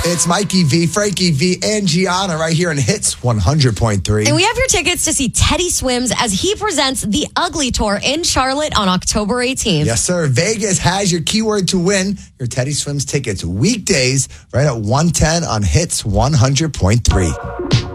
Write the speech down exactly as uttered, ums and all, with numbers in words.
It's Mikey V, Frankie V, and Gianna right here in Hits one hundred point three. And we have your tickets to see Teddy Swims as he presents the Ugly Tour in Charlotte on October eighteenth. Yes, sir. Vegas has your keyword to win your Teddy Swims tickets weekdays right at one ten on Hits one hundred point three.